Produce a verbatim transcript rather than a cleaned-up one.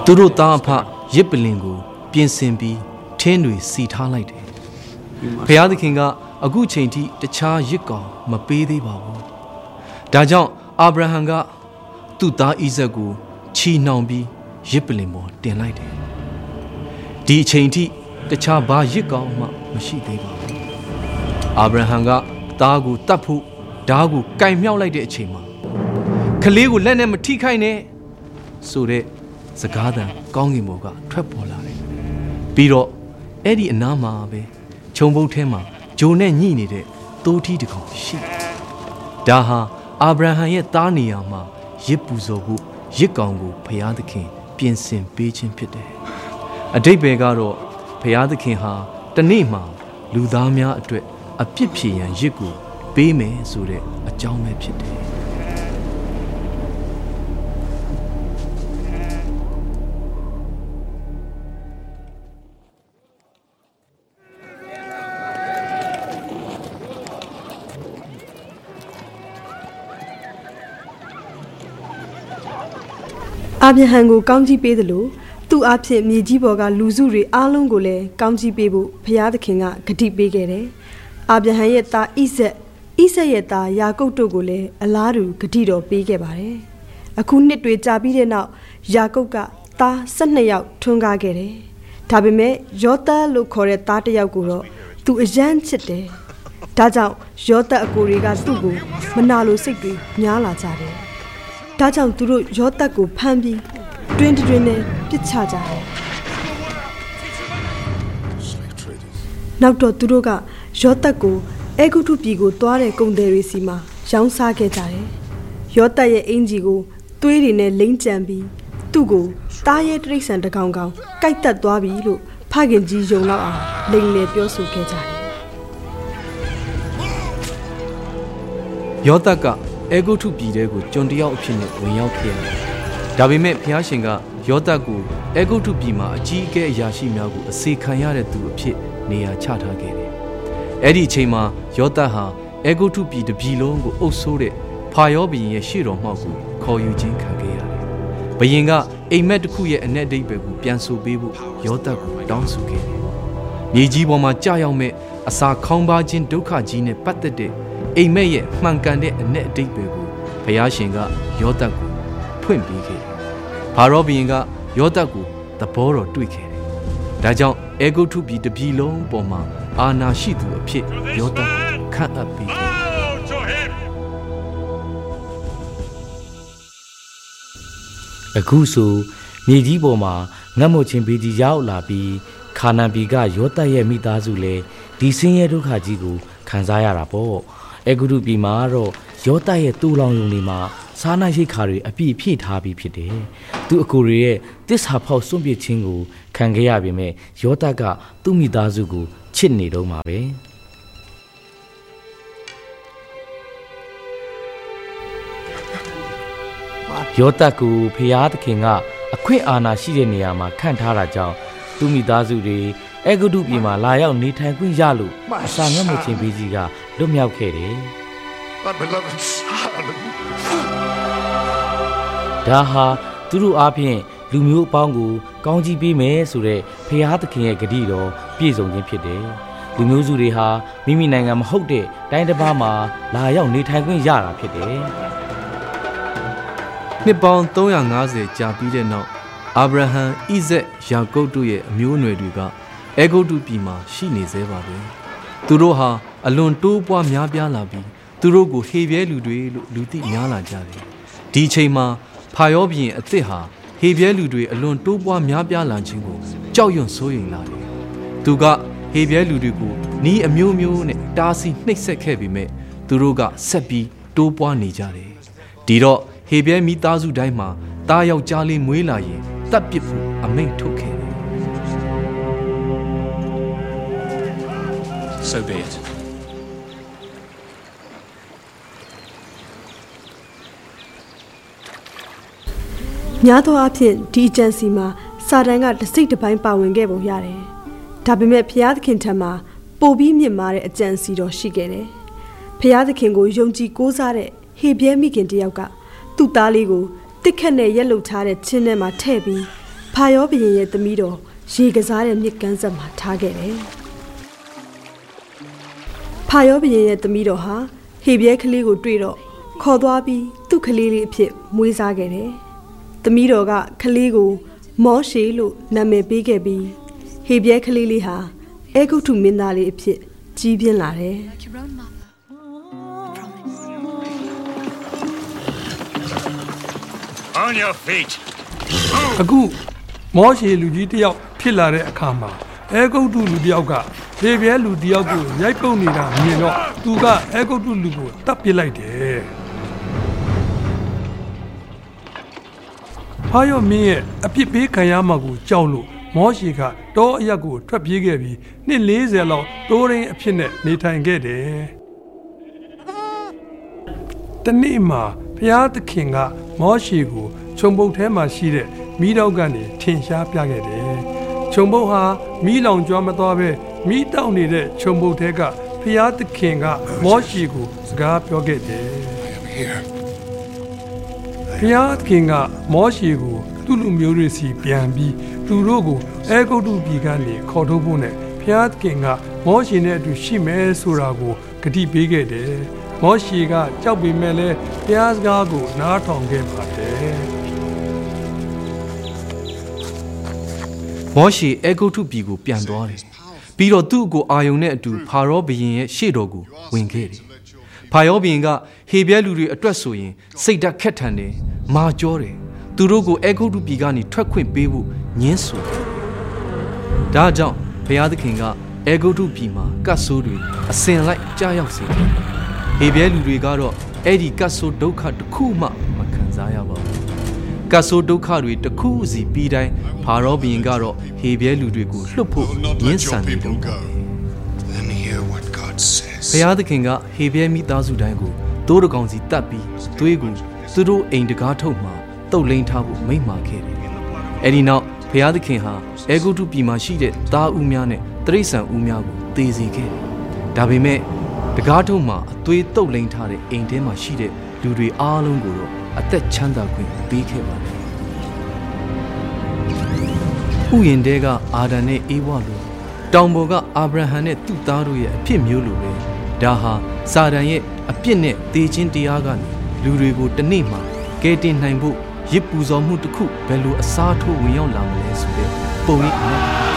သူတို့သားအဖရစ်ပလင်ကိုပြင်ဆင်ပြီးထင်းတွေစီထားလိုက်တယ်ဖျားသခင်ကအခုချိန်ထိတခြားရစ်ကောင်မပေးသေးပါဘူးဒါကြောင့်အာဗြဟံကသူ့သားဣဇက်ကိုချီနှောင်ပြီးရစ်ပလင်ပေါ်တင်လိုက်တယ်ဒီအချိန်ထိတခြားဘာရစ်ကောင်မှမရှိသေးပါဘူးအာဗြဟံကသားကိုတတ်ဖို့ဓားကိုကင်မြောက်လိုက်တဲ့အချိန်မှာကလေးကိုလက်နဲ့မထိခိုက်နဲ့ဆိုတဲ့စကားသံကောင်းကင်ဘုံကထွက်ပေါ်လာတယ်ပြီးတော့အဲ့ဒီအနားမှာပဲခြုံပုတ်ထဲမှာဂျိုနဲ့ညှိနေတဲ့သိုးထီးတစ်ကောင်ရှိဒါဟာအာဗြဟံရဲ့သားနေရာမှာရစ်ပူဇော်ဖို့ရစ်ကောင်ကိုဘုရားသခင်ပြင်ဆင်ပေးခြင်းဖြစ်တယ်အဓိပ္ပာယ်ကတော့ဘုရားသခင်ဟာတနေ့မှာလူသားများအတွက်အပြစ်ဖြေရန်ရစ်ကိုပေးမယ်ဆိုတဲ့အကြောင်းပဲဖြစ်တယ်အာဗြဟံကိုကောင်းကြီးပေးသလိုသူ့အဖြစ်မြေကြီးပေါ်ကလူစုတွေအားလုံးကိုလည်းကောင်းကြီးပေးဖို့ဘုရားသခင်ကဂတိပေးခဲ့တယ်။အာဗြဟံရဲ့သားဣဇက်ဣဇက်ရဲ့သားယာကုပ်တို့ကိုလည်းအလားတူဂတိတော်ပေးခဲ့ပါတယ်။အခုနှစ်တွေကြာပြီးတဲ့နောက်ယာကုပ်ကသား၁၂ယောက်ထွန်းကားခဲ့တယ်။ဒါပေမဲ့ယောသပ်လို့ခေါ်တဲ့သားတစ်ယောက်ကိုတော့သူအယမ်းချစ်တယ်။ဒါကြောင့်ယောသပ်အကိုတွေကသူ့ကိုမနာလိုစိတ်တွေများလာကြတယ်။ဒါကြောင့်သူတို့ယောသပ်ကိုဖမ်းပြီးတွင်းတွင်းနဲ့ပြစ်ချကြတယ်နောက်တော့သူတို့ကယောသပ်ကိုအေဂုတုပြည်ကိုသွားတဲ့ကုန်သည်တွေစီမှာရောင်းစားခဲ့ကြတယ်ယောသပ်ရဲ့အင်ဂျီကိုသွေးတွေနဲ့လိမ့်ကြံပြီးသူ့ကိုတားရဲတိရစ္ဆာန်တကောင်ကောင်ကိုက်တက်သွားပြီလို့ဖခင်ကြီးယုံလောက်အောင်လိမ်လည်ပြောဆိုခဲ့ကြတယ်ယောသပ်ကအေဂုတုပြည်တဲကိုကျွန်တယောက်အဖြစ်နဲ့ဝင်ရောက်ခဲ့တယ်ဒါပေမဲ့ဘုရားရှင်ကယောသပ်ကိုအေဂုတုပြည်မှာအကြီးအကဲအရာရှိများကိုအစေခံရတဲ့သူအဖြစ်နေရာချထားခဲ့တယ်။အဲ့ဒီအချိန်မှာယောသပ်ဟာအေဂုတုပြည်တစ်ပြည်လုံးကိုအုပ်စိုးတဲ့ဖာရောဘုရင်ရဲ့ရှေ့တော်မှောက်ကိုခေါ်ယူခြင်းခံခဲ့ရတယ်။ဘုရင်ကအိမ်မက်တစ်ခုရဲ့အ내အဓိပ္ပာယ်ကိုပြန်ဆိုပေးဖို့ယောသပ်ကိုတောင်းဆိုခဲ့တယ်။မြေကြီးပေါ်မှာကြာရောက်မဲ့အစာခေါင်းပါခြင်းဒုက္ခကြီးနဲ့ပတ်သက်တဲ့အိမ်မက်ရဲ့မှန်ကန်တဲ့အ내အဓိပ္ပာယ်ကိုဘုရားရှင်ကယောသပ်ကိုဖွင့်ပေးခဲ့တယ်။ဖာရောဘုရင်ကယောသပ်ကိုသဘောတော်တွေ့ခဲ့တယ်။ဒါကြောင့်အေဂုတုပြည်တစ်ပြည်လုံးပေါ်မှာအာဏာရှိသူအဖြစ်ယောသပ်ခန့်အပ်ပေးခဲ့တယ်။အခုဆိုမြေကြီးပေါ်မှာငတ်မွတ်ခြင်းဘေးကြီးရောက်လာပြီးခါနာန်ပြည်ကယောသပ်ရဲ့မိသားစုလည်းဒီဆင်းရဲဒုက္ခကြီးကိုခံစားရတာပေါ့။အေဂုတုပြည်မှာတော့ယောသပ်ရဲ့တူလောင်ယုံတွေမှာစားနပ်ရိက္ခာတွေအပြည့်ဖြည့်ထားပြီးဖြစ်တယ်။သူအကိုတွေရဲ့တစ္ဆာဖောက်စွန့်ပစ်ခြင်းကိုခံခဲ့ရပေမဲ့ယောသပ်ကသူ့မိသားစုကိုချစ်နေတော့မှာပဲ။ယောသပ်ကိုဖျားသခင်ကအခွင့်အာဏာရှိတဲ့နေရာမှာခန့်ထားတာကြောင့်သူ့မိသားစုတွေအေဂုတုပြည်မှာလာရောက်နေထိုင်ခွင့်ရလို့အစာငတ်မွတ်ခြင်းဘေးကြီးကလွတ်မြောက်ခဲ့တယ်။ဒါဟာသူတို့အားဖြင့်လူမျိုးအပေါင်းကိုကောင်းချီးပေးမယ်ဆိုတဲ့ဖျားသခင်ရဲ့ဂတိတော်ပြည့်စုံခြင်းဖြစ်တယ်။လူမျိုးစုတွေဟာမိမိနိုင်ငံမဟုတ်တဲ့တိုင်းတစ်ပါးမှာလာရောက်နေထိုင်ခွင့်ရတာဖြစ်တယ်။နှစ်ပေါင်းသုံးရာငါးဆယ်ကြာပြီးတဲ့နောက်အာဗြဟံဣဇက်ယာကုပ်တို့ရဲ့အမျိုးအနွယ်တွေကအေဂုတုပြည်မှာရှိနေသေးပါပဲ။သူတို့ဟာအလွန်တိုးပွားများပြားလာပြီးသူတို့ကိုဟေပြဲလူတွေလို့လူသိများလာကြတယ်။ဒီအချိန်မှာဖာရောဘုရင်အသစ်ဟာဟေပြဲလူတွေအလွန်တိုးပွားများပြားလာခြင်းကိုကြောက်ရွံ့စိုးရိမ်လာတယ်။သူကဟေပြဲလူတွေကိုနီးအမျိုးမျိုးနဲ့တားဆီးနှိပ်စက်ခဲ့ပေမဲ့သူတို့ကဆက်ပြီးတိုးပွားနေကြတယ်။ဒီတော့ဟေပြဲမိသားစုတိုင်းမှာတားယောက်ျားလေးမွေးလာရင်တပ်ပစ်ဖို့အမိန့်ထုတ်ခဲ့တယ်။ So be it. များသောအားဖြင့်ဒီအကြံစီမှာစာတန်ကတစ်စိတ်တစ်ပိုင်းပါဝင်ခဲ့ပုံရတယ်။ဒါပေမဲ့ဘုရားသခင်ထံမှာပိုပြီးမြင့်မားတဲ့အကြံစီတော်ရှိခဲ့တယ်။ဘုရားသခင်ကိုယုံကြည်ကိုးစားတဲ့ဟေပြဲမိခင်တယောက်ကသူ့သားလေးကိုတစ်ခက်နဲ့ရက်လုထားတဲ့ချင်းထဲမှာထည့်ပြီးဖာရောဘုရင်ရဲ့သမီးတော်ရေကစားတဲ့မြစ်ကမ်းဆက်မှာထားခဲ့တယ်ဖာရောဘုရင်ရဲ့သမီးတော်ဟာဟေဘရဲကလေးကိုတွေ့တော့ခေါ်သွားပြီးသူ့ကလေးလေးအဖြစ်မွေးစားခဲ့တယ်သမီးတော်ကကလေးကိုမောရှေလို့နာမည်ပေးခဲ့ပြီးဟေဘရဲကလေးလေးဟာအဲဂုတ္တုမင်းသားလေးအဖြစ်ကြီးပြင်းလာတယ် On your feet. အခုမောရှေလူကြီးတယောက်ဖြစ်လာတဲ့အခါမှာအဲဂုတ္တုလူတယောက်ကဟေဘရဲလူတယောက်ကိုရိုက်ပုတ်နေတာမြင်တော့သူကအဲဂုတ္တုလူကိုတတ်ပစ်လိုက်တယ်ဖာရောမင်းရဲ့အပြစ်ပေးခံရမှာကိုကြောက်လို့မောရှေကတောအရက်ကိုထွက်ပြေးခဲ့ပြီးနှစ်လေးဆယ်လောက်တိုးရင်းအဖြစ်နဲ့နေထိုင်ခဲ့တယ်တနေ့မှာဘုရားသခင်ကမောရှေကိုခြုံပုတ်ထဲမှာရှိတဲ့မီးတောက်ကနေထင်ရှားပြခဲ့တယ်ခြုံပုတ်ဟာမီးလောင်ကျွမ်းမသွားပဲမီးတောက်နေတဲ့ခြုံပုတ်ထဲကဘုရားသခင်ကမောရှေကိုစကားပြောခဲ့တယ်ဘုရားသခင်ကမောရှေကိုသူ့လူမျိုးတွေစီပြန်ပြီးသူတို့ကိုအဲဂုတ္တုပြည်ကနေခေါ်ထုတ်ဖို့နဲ့ဘုရားသခင်ကမောရှေနဲ့အတူရှိမယ်ဆိုတာကိုဂတိပေးခဲ့တယ်မောရှေကကြောက်ပေမဲ့လည်းဘုရားစကားကိုနားထောင်ခဲ့ပါတယ်မောရှေအဲဂုတ္တုပြည်ကိုပြန်သွားတယ်ပြီးတော့သူ့ကိုအာယုန်နဲ့အတူဖာရောဘုရင်ရဲ့ရှေ့တော်ကိုဝင်ခဲ့တယ်ဖာရောဘုရင်ကဟေဘရဲလူတွေအတွက်ဆိုရင်စိတ်ဓာတ်ခက်ထန်တယ်မာကြောတယ်သူတို့ကိုအဲဂုတ္တုပြည်ကနေထွက်ခွင့်ပေးဖို့ညှင်းဆိုတယ်ဒါကြောင့်ဘုရားသခင်ကအဲဂုတ္တုပြည်မှာကတ်ဆိုးတွေအစင်လိုက်ကြားရောက်စေတယ်ဟေဘရဲလူတွေကတော့အဲ့ဒီကတ်ဆိုးဒုက္ခတစ်ခုမှမခံစားရပါဘူးကတ်ဆိုးဒုက္ခတွေတစ်ခုစီပြီးတိုင်းဖာရောဘုရင်ကတော့ဟေဘရဲလူတွေကိုလွတ်ဖို့ညှင်းဆန်နေတော့ဘုရားသခင်ကဟေဘရဲမိသားစုတိုင်းကိုတိုးတကောင်စီတတ်ပြီးသွေးကိုသူတို့အိမ်တကားထုတ်မှာတုတ်လိန်ထားဖို့မိန့်မာခဲ့တယ်အဲ့ဒီနောက်ဘုရားသခင်ဟာအဲဂုတ္တုပြည်မှာရှိတဲ့သားဦးများနဲ့တိရစ္ဆာန်ဦးများကိုသေစေခဲ့တယ်ဒါပေမဲ့တကားထုတ်မှာအသွေးတုတ်လိန်ထားတဲ့အိမ်ထဲမှာရှိတဲ့လူတွေအားလုံးကိုတော့အသက်ချမ်းသာခွင့်ပေးခဲ့ပါတယ်ဥယျာဉ်တဲကအာဒံနဲ့အေဝါလိုတောင်ပေါ်ကအာဗြဟံနဲ့သူ့သားတို့ရဲ့အဖြစ်မျိုးလိုပဲဒါဟာစာတန်ရဲ့အပြစ်နဲ့တေခြင်းတရားကနေလူတွေကိုတနေ့မှကယ်တင်နိုင်ဖို့ရစ်ပူဇော်မှုတစ်ခုဘယ်လိုအစားထိုးဝင်ရောက်လာမလဲဆိုတဲ့ပုံရိပ်အ